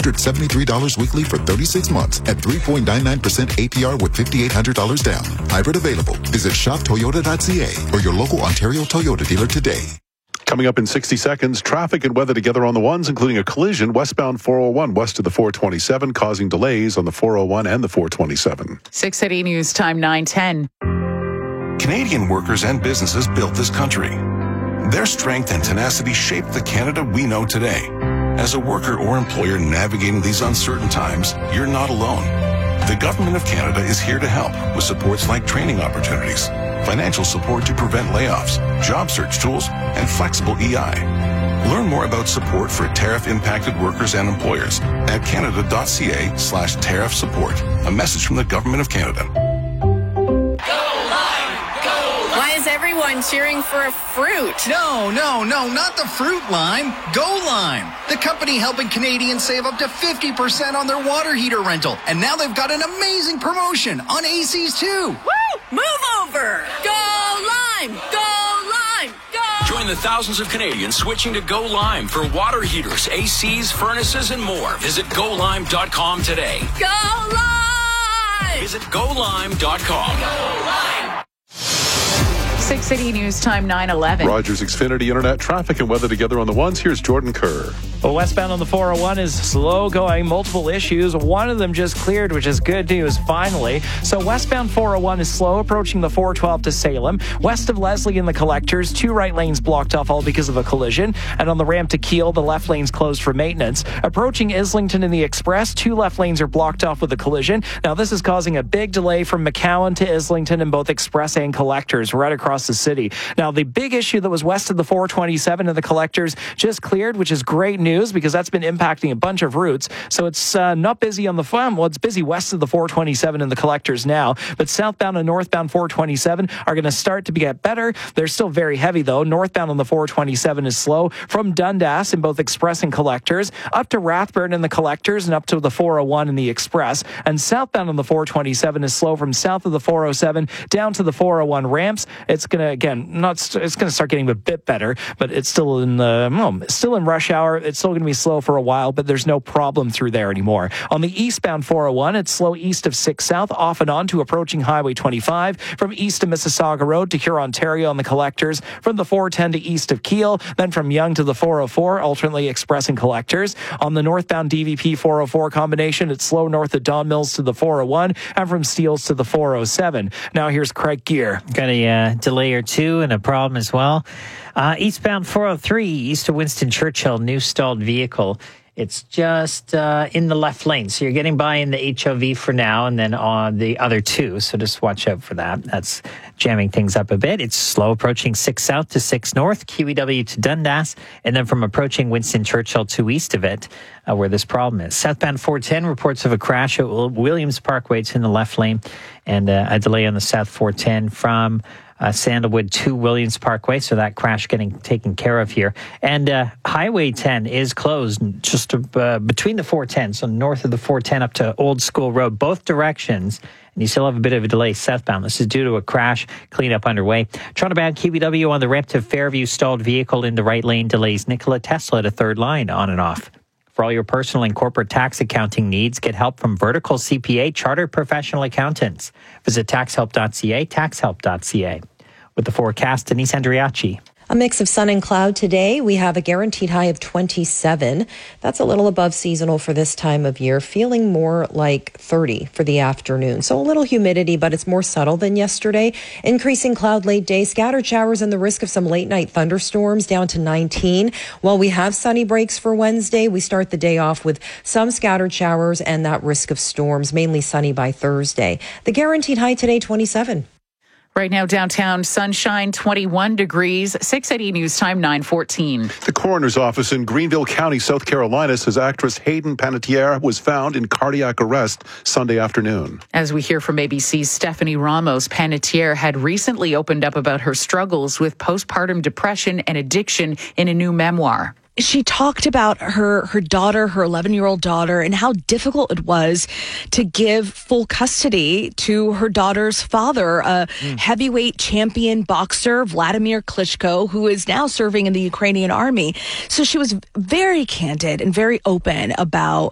$173 weekly for 36 months at 3.99% APR with $5,800 down. Hybrid available. Visit shoptoyota.ca or your local Ontario Toyota dealer today. Coming up in 60 seconds, traffic and weather together on the ones, including a collision westbound 401 west of the 427, causing delays on the 401 and the 427. 680 News Time 9:10. Canadian workers and businesses built this country. Their strength and tenacity shaped the Canada we know today. As a worker or employer navigating these uncertain times, you're not alone. The Government of Canada is here to help with supports like training opportunities, financial support to prevent layoffs, job search tools, and flexible EI. Learn more about support for tariff-impacted workers and employers at canada.ca/tariff support. A message from the Government of Canada. Why is everyone cheering for a fruit? No, not the fruit lime. Go Lime, the company helping Canadians save up to 50% on their water heater rental. And now they've got an amazing promotion on ACs too. Woo! Move over! Go Lime! Go Lime! Go! Join the thousands of Canadians switching to Go Lime for water heaters, ACs, furnaces, and more. Visit GoLime.com today. Go Lime! Visit GoLime.com. Go Lime! 680 News Time 9:11. Rogers Xfinity Internet traffic and weather together on the ones. Here's Jordan Kerr. Well, westbound on the 401 is slow going, multiple issues. One of them just cleared, which is good news, finally. So westbound 401 is slow, approaching the 412 to Salem. West of Leslie in the collectors, 2 right lanes blocked off, all because of a collision. And on the ramp to Kiel, the left lane's closed for maintenance. Approaching Islington in the Express, 2 left lanes are blocked off with a collision. Now, this is causing a big delay from McCowan to Islington in both Express and collectors right across the city. Now, the big issue that was west of the 427 and the collectors just cleared, which is great news because that's been impacting a bunch of routes. So it's not busy on the farm. Well, it's busy west of the 427 and the collectors now, but southbound and northbound 427 are going to start to get better. They're still very heavy though. Northbound on the 427 is slow from Dundas in both Express and collectors up to Rathburn in the collectors and up to the 401 in the Express. And southbound on the 427 is slow from south of the 407 down to the 401 ramps. It's going to it's going to start getting a bit better, but it's still in rush hour. It's still going to be slow for a while, but there's no problem through there anymore. On the eastbound 401, it's slow east of 6 South, off and on to approaching Highway 25, from east of Mississauga Road to Huron, Ontario on the collectors, from the 410 to east of Kiel, then from Yonge to the 404, alternately Express and collectors. On the northbound DVP 404 combination, it's slow north of Don Mills to the 401, and from Steeles to the 407. Now here's Craig Gear. Got a delay or two and a problem as well. Eastbound 403, east of Winston Churchill, new stalled vehicle. It's just in the left lane. So you're getting by in the HOV for now and then on the other two. So just watch out for that. That's jamming things up a bit. It's slow approaching 6 South to 6 North, QEW to Dundas, and then from approaching Winston Churchill to east of it, where this problem is. Southbound 410, reports of a crash at Williams Parkway. It's in the left lane, and a delay on the South 410 from Sandalwood to Williams Parkway, so that crash getting taken care of here. And Highway 10 is closed just between the 410, so north of the 410 up to Old School Road, both directions. And you still have a bit of a delay southbound. This is due to a crash, cleanup underway. Toronto-bound QEW on the ramp to Fairview, stalled vehicle in the right lane, delays Nikola Tesla to third line, on and off. For all your personal and corporate tax accounting needs, get help from Vertical CPA Chartered Professional Accountants. Visit taxhelp.ca, taxhelp.ca. With the forecast, Denise Andriachi. A mix of sun and cloud today. We have a guaranteed high of 27. That's a little above seasonal for this time of year, feeling more like 30 for the afternoon. So a little humidity, but it's more subtle than yesterday. Increasing cloud late day, scattered showers and the risk of some late night thunderstorms down to 19. While we have sunny breaks for Wednesday, we start the day off with some scattered showers and that risk of storms, mainly sunny by Thursday. The guaranteed high today, 27. Right now, downtown, sunshine, 21 degrees, 680 News Time, 9:14. The coroner's office in Greenville County, South Carolina, says actress Hayden Panettiere was found in cardiac arrest Sunday afternoon. As we hear from ABC's Stephanie Ramos, Panettiere had recently opened up about her struggles with postpartum depression and addiction in a new memoir. She talked about her daughter, her 11-year-old daughter, and how difficult it was to give full custody to her daughter's father, a heavyweight champion boxer, Vladimir Klitschko, who is now serving in the Ukrainian army. So she was very candid and very open about